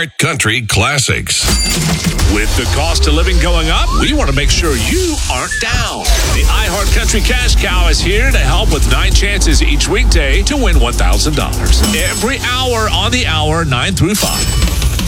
iHeart Country Classics. With the cost of living going up, we want to make sure you aren't down. The iHeart Country Cash Cow is here to help with 9 chances each weekday to win $1,000. Every hour on the hour, 9 through 5.